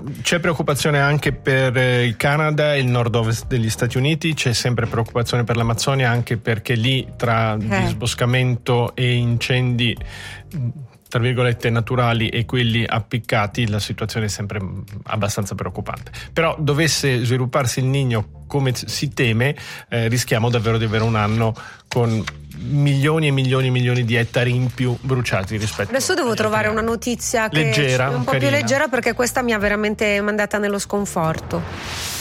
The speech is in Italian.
c'è preoccupazione anche per il Canada e il nord-ovest degli Stati Uniti, c'è sempre preoccupazione per l'Amazzonia, anche perché lì tra disboscamento e incendi tra virgolette naturali e quelli appiccati la situazione è sempre abbastanza preoccupante. Però dovesse svilupparsi il Niño come si teme, rischiamo davvero di avere un anno con milioni e milioni e milioni di ettari in più bruciati rispetto adesso devo trovare una notizia che leggera, è un po' carina, più leggera, perché questa mi ha veramente mandata nello sconforto.